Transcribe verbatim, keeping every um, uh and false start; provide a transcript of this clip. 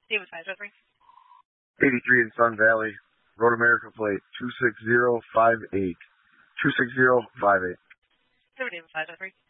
David five three. eighty-three in Sun Valley. Road America plate two six zero five eight. two six zero five eight. David five three.